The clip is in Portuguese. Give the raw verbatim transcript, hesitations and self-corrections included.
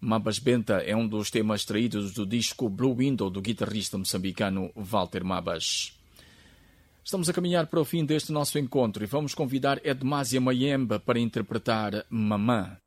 Mabas Benta é um dos temas extraídos do disco Blue Window do guitarrista moçambicano Walter Mabas. Estamos a caminhar para o fim deste nosso encontro e vamos convidar Edmásia Mayemba para interpretar Mamã.